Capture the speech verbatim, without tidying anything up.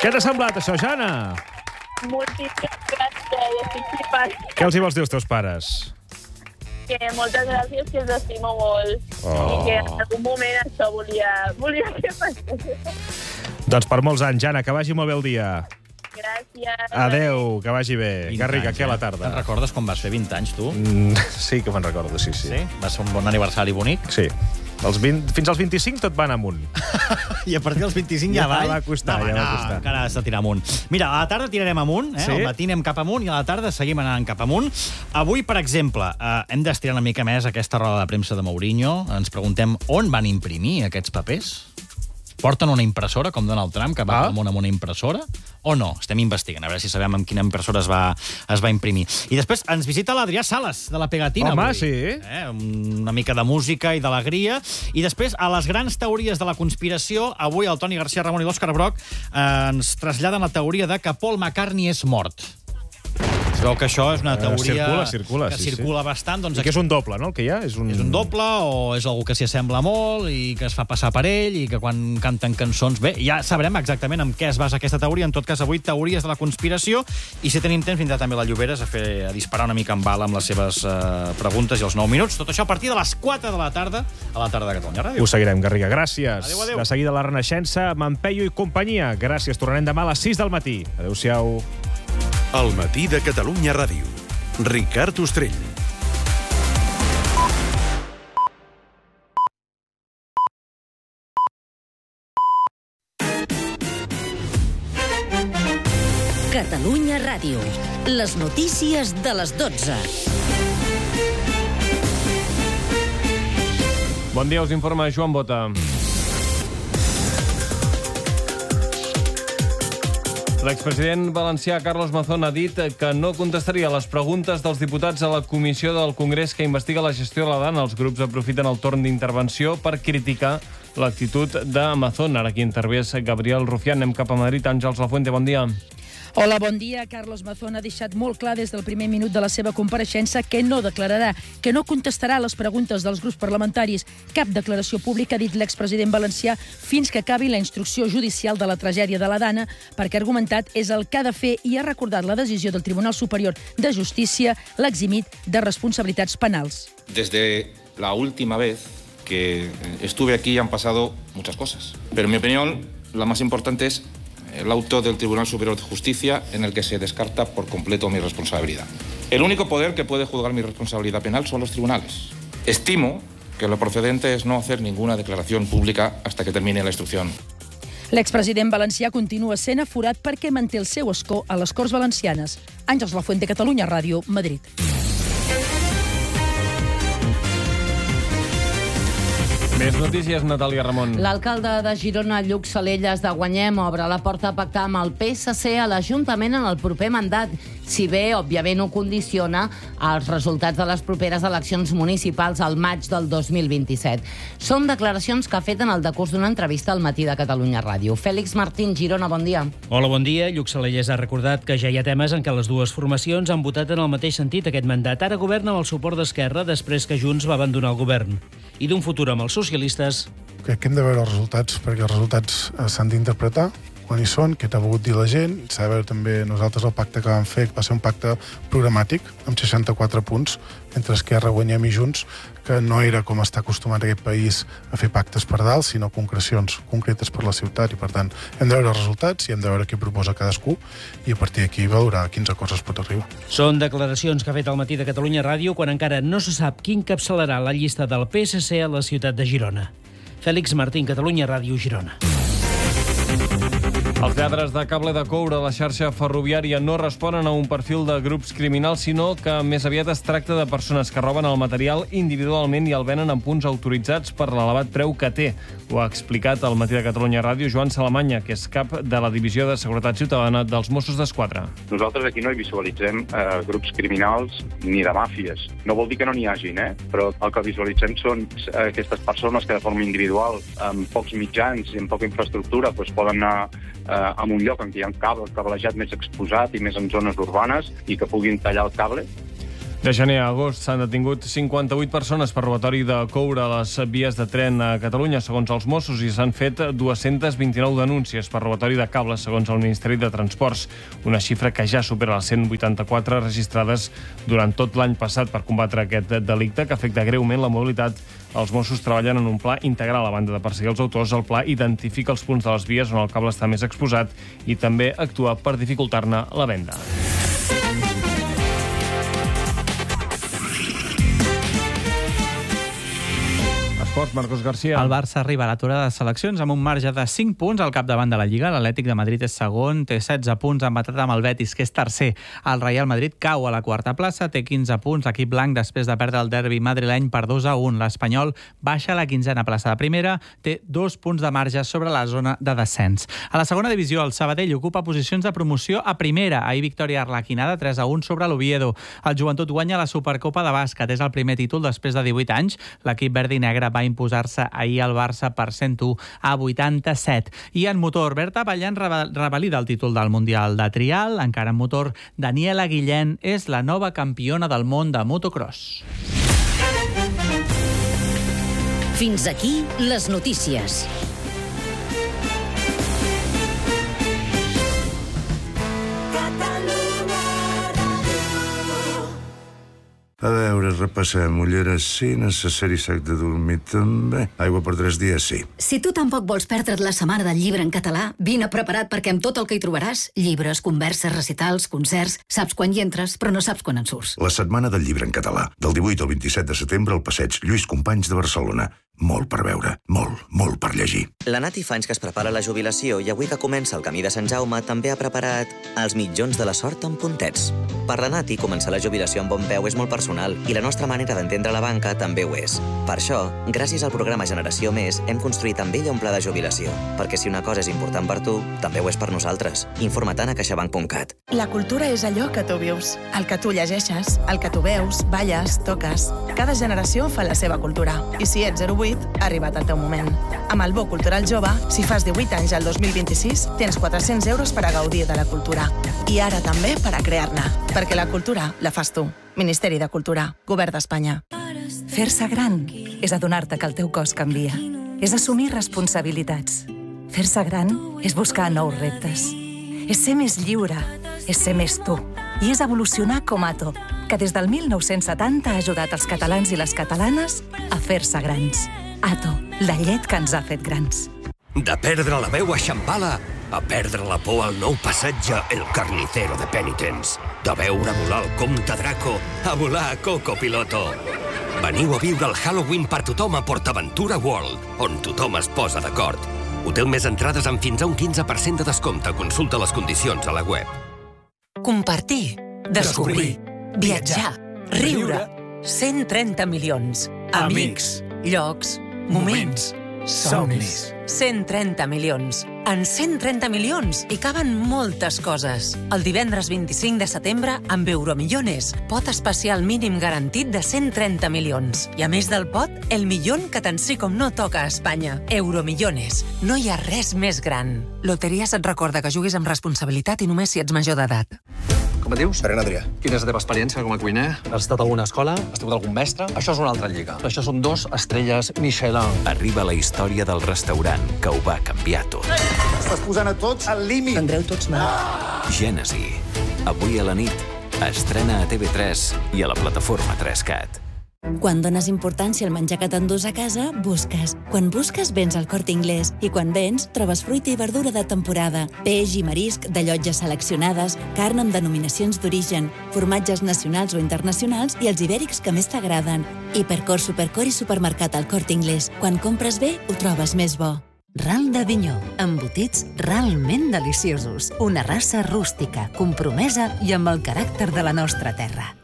Què t'ha semblat, això, Jana? Moltíssimes gràcies, estic flipant. Què els hi vols dir als teus pares? Que moltes gràcies, que els estimo molt. Oh. I que en algun moment això volia, volia que passés. Doncs per molts anys, Jana, que vagi molt bé el dia. Gràcies. Adéu, que vagi bé. Garriga, què a la tarda? Te'n recordes quan vas fer vint anys, tu? Mm, sí que me'n recordo, sí, sí. Sí? Va ser un bon aniversari bonic? Sí. Els vint, fins als vint-i-cinc tot va anar amunt. I a partir dels vint-i-cinc ja, Ja va? va costar, no, ja va no, costar. encara has de tirar amunt. Mira, a la tarda tirarem amunt, eh? Sí? Al matí anem cap amunt i a la tarda seguim anant cap amunt. Avui, per exemple, eh, hem d'estirar una mica més aquesta roda de premsa de Mourinho. Ens preguntem on van imprimir aquests papers? Porten una impressora, com Donald Trump, que va Ah. al món amb una impressora? O no? Estem investigant, a veure si sabem amb quina impressora es va, es va imprimir. I després ens visita l'Adrià Sales, de la Pegatina. Home, avui. sí. Eh? Una mica de música i d'alegria. I després, a les grans teories de la conspiració, avui el Toni García Ramon i l'Òscar Broc eh, ens traslladen la teoria de que Paul McCartney és mort. Es veu que això és una teoria circula, circula, que sí, circula sí. bastant. Doncs I que és un doble, no, el que hi ha? És un, és un doble o és algú que s'hi assembla molt i que es fa passar per ell i que quan canten cançons... Bé, ja sabrem exactament en què es basa aquesta teoria. En tot cas, avui, teories de la conspiració. I si tenim temps, vindrà també la Lloberes a, fer, a disparar una mica en bala amb les seves eh, preguntes i els nou minuts. Tot això a partir de les quatre de la tarda a la tarda de Catalunya Ràdio. Ho seguirem, Garriga. Gràcies. Adéu, adéu. De seguida la Renaixença, Mampeyo i companyia. Gràcies. Tornarem demà a les sis del matí. Adéu-siau. El matí de Catalunya Ràdio. Ricard Ostrell. Catalunya Ràdio. Les notícies de les dotze. Bon dia, us informa Joan Bota. L'expresident valencià Carlos Mazón ha dit que no contestaria les preguntes dels diputats a la comissió del Congrés que investiga la gestió de la DAN. Els grups aprofiten el torn d'intervenció per criticar l'actitud de Mazón. Ara aquí intervé Gabriel Rufián. Anem cap a Madrid. Àngels Lafuente, bon dia. Hola, bon dia. Carlos Mazón ha deixat molt clar des del primer minut de la seva compareixença que no declararà, que no contestarà les preguntes dels grups parlamentaris. Cap declaració pública, ha dit l'expresident valencià, fins que acabi la instrucció judicial de la tragèdia de la Dana, perquè ha argumentat és el que ha de fer i ha recordat la decisió del Tribunal Superior de Justícia, l'eximit de responsabilitats penals. Desde la última vez que estuve aquí han pasado muchas cosas, pero en mi opinión la más importante es el auto del Tribunal Superior de Justicia en el que se descarta por completo mi responsabilidad. El único poder que puede juzgar mi responsabilidad penal son los tribunales. Estimo que lo procedente es no hacer ninguna declaración pública hasta que termine la instrucción. L'expresident valencià continua sent aforat perquè manté el seu escó a les Corts Valencianes. Àngels Lafuente, Catalunya Ràdio, Madrid. Més notícies, Natàlia Ramon. L'alcalde de Girona, Lluc Salelles de Guanyem, obre la porta a pactar amb el P S C a l'Ajuntament en el proper mandat, si bé, òbviament, ho condiciona als resultats de les properes eleccions municipals al maig del dos mil vint-i-set. Són declaracions que ha fet en el decurs d'una entrevista al Matí de Catalunya Ràdio. Fèlix Martín, Girona, bon dia. Hola, bon dia. Lluc Salelles ha recordat que ja hi ha temes en què les dues formacions han votat en el mateix sentit aquest mandat. Ara governa amb el suport d'Esquerra després que Junts va abandonar el govern. I d'un futur amb els socialistes... Crec que hem de veure els resultats, perquè els resultats s'han d'interpretar quan hi són, què t'ha volgut dir la gent, s'ha de veure també nosaltres el pacte que vam fer, que va ser un pacte programàtic, amb seixanta-quatre punts, entre Esquerra, Guanyem i Junts, que no era com està acostumat aquest país a fer pactes per dalt, sinó concrecions concretes per la ciutat, i per tant hem de veure els resultats i hem de veure què proposa cadascú, i a partir d'aquí valorar quins acords es pot arribar. Són declaracions que ha fet al Matí de Catalunya Ràdio quan encara no se sap qui encapçalarà la llista del P S C a la ciutat de Girona. Fèlix Martín, Catalunya Ràdio, Girona. Els lladres de cable de coure a la xarxa ferroviària no responen a un perfil de grups criminals, sinó que més aviat es tracta de persones que roben el material individualment i el venen en punts autoritzats per l'elevat preu que té. Ho ha explicat al Matí de Catalunya Ràdio Joan Salamanya, que és cap de la Divisió de Seguretat Ciutadana dels Mossos d'Esquadra. Nosaltres aquí no hi visualitzem eh, grups criminals ni de màfies. No vol dir que no n'hi hagin, eh? Però el que visualitzem són eh, aquestes persones que de forma individual, amb pocs mitjans i amb poca infraestructura, doncs poden anar eh, en un lloc en què hi ha un cable cablejat més exposat i més en zones urbanes i que puguin tallar el cable. De gener a agost s'han detingut cinquanta-vuit persones per robatori de coure a les vies de tren a Catalunya, segons els Mossos, i s'han fet dues-centes vint-i-nou denúncies per robatori de cables, segons el Ministeri de Transports, una xifra que ja supera les cent vuitanta-quatre registrades durant tot l'any passat per combatre aquest delicte, que afecta greument la mobilitat. Els Mossos treballen en un pla integral a banda de perseguir els autors. El pla identifica els punts de les vies on el cable està més exposat i també actua per dificultar-ne la venda. Esports, Marcos García. El Barça arriba a l'aturada de seleccions amb un marge de cinc punts al capdavant de la Lliga. L'Atlètic de Madrid és segon, té setze punts, empatat amb el Betis, que és tercer. El Real Madrid cau a la quarta plaça, té quinze punts. L'equip blanc, després de perdre el derbi madrileny per dos a un. L'Espanyol baixa a la quinzena plaça de primera, té dos punts de marge sobre la zona de descens. A la segona divisió, el Sabadell ocupa posicions de promoció a primera. Ahir victòria arlequinada, tres a un sobre l'Oviedo. El Joventut guanya la Supercopa de bàsquet. És el primer títol després de divuit anys. L'equip verd i negre va imposar-se ahir al Barça per cent u a vuitanta-set. I en motor, Berta Ballant revalida el títol del Mundial de Trial. Encara en motor, Daniela Guillén és la nova campiona del món de motocross. Fins aquí les notícies. A veure, repassem. Ulleres sí, necessari sac de dormir també. Aigua per tres dies sí. Si tu tampoc vols perdre't la setmana del llibre en català, vine preparat perquè amb tot el que hi trobaràs, llibres, converses, recitals, concerts, saps quan hi entres, però no saps quan en surts. La setmana del llibre en català, del divuit al vint-i-set de setembre al passeig Lluís Companys de Barcelona. Molt per veure, molt, molt per llegir. La Nati fa anys que es prepara la jubilació i avui que comença el camí de Sant Jaume també ha preparat els mitjons de la sort amb puntets. Per la Nati, començar la jubilació amb bon peu és molt personal i la nostra manera d'entendre la banca també ho és. Per això, gràcies al programa Generació Més, hem construït amb ella un pla de jubilació. Perquè si una cosa és important per tu, també ho és per nosaltres. Informa-te'n a caixabank punt cat. La cultura és allò que tu vius, el que tu llegeixes, el que tu veus, balles, toques. Cada generació fa la seva cultura. I si ets zero vuit, ha arribat el teu moment. Amb el Bo Cultural Jove, si fas divuit anys al dos mil vint-i-sis, tens quatre-cents euros per a gaudir de la cultura. I ara també per a crear-ne. Perquè la cultura la fas tu. Ministeri de Cultura, Govern d'Espanya. Fer-se gran és adonar-te que el teu cos canvia. És assumir responsabilitats. Fer-se gran és buscar nous reptes. És ser més lliure. És ser més tu. I és evolucionar com Ato, que des del mil nou-cents setanta ha ajudat els catalans i les catalanes a fer-se grans. Ato, la llet que ens ha fet grans. De perdre la veu a Shambhala a perdre la por al nou passatge El Carnicero de Penitence. De veure volar el comte Draco a volar a Coco Piloto. Veniu a viure el Halloween per tothom a PortAventura World, on tothom es posa d'acord. Hotel més entrades amb fins a un quinze per cent de descompte. Consulta les condicions a la web. Compartir, descobrir, viatjar, riure. cent trenta milions. Amics, llocs, moments, somnis. cent trenta milions. En cent trenta milions hi caben moltes coses. El divendres vint-i-cinc de setembre, amb Euromillones, pot especial mínim garantit de cent trenta milions. I a més del pot, el milion que tant sí com no toca a Espanya. Euromillones. No hi ha res més gran. Loteries et recorda que juguis amb responsabilitat i només si ets major d'edat. Com et dius? Pere Adrià. Quina és la teva experiència com a cuiner? Has estat a alguna escola? Has tingut algun mestre? Això és una altra lliga. Això són dos estrelles Michelin. Arriba la història del restaurant que ho va canviar tot. Estàs posant a tots al límit. Prendreu tots mal. Gènesi. Avui a la nit. Estrena a T V tres i a la plataforma tres cat. Quan dones importància al menjar que t'endús a casa, busques. Quan busques, vens al Corte Inglés. I quan vens, trobes fruita i verdura de temporada, peix i marisc de llotges seleccionades, carn amb denominacions d'origen, formatges nacionals o internacionals i els ibèrics que més t'agraden. Hipercor, Supercor i supermercat al Corte Inglés. Quan compres bé, ho trobes més bo. Ral d'Avinyó, embotits realment deliciosos. Una raça rústica, compromesa i amb el caràcter de la nostra terra.